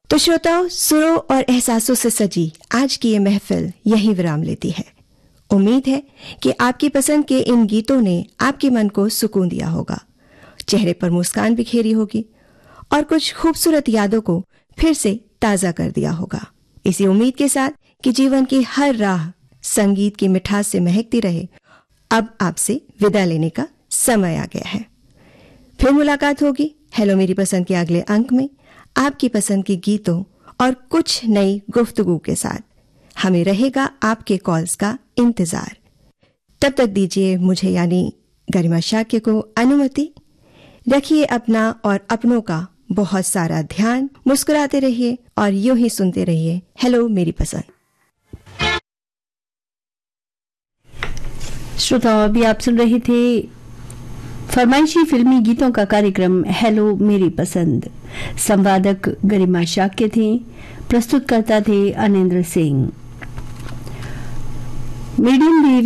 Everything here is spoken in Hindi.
तो श्रोताओं, सुरों और एहसासों से सजी आज की ये महफिल यहीं विराम लेती है। उम्मीद है कि आपकी पसंद के इन गीतों ने आपके मन को सुकून दिया होगा, चेहरे पर मुस्कान बिखेरी होगी और कुछ खूबसूरत यादों को फिर से ताजा कर दिया होगा। इसी उम्मीद के साथ कि जीवन की हर राह संगीत की मिठास से महकती रहे, अब आपसे विदा लेने का समय आ गया है। फिर मुलाकात होगी हेलो मेरी पसंद के अगले अंक में आपकी पसंद के गीतों और कुछ नई गुफ्तगू के साथ। हमें रहेगा आपके कॉल्स का इंतजार। तब तक दीजिए मुझे यानी गरिमा शाक्य को अनुमति। रखिए अपना और अपनों का बहुत सारा ध्यान, मुस्कुराते रहिए और यूं ही सुनते रहिए हेलो मेरी पसंद। श्रोताओं, अभी आप सुन रहे थे फरमाइशी फिल्मी गीतों का कार्यक्रम हेलो मेरी पसंद। संवादक गरिमा शाक्य थे, प्रस्तुतकर्ता थे अनिंद्र सिंह। Medium wave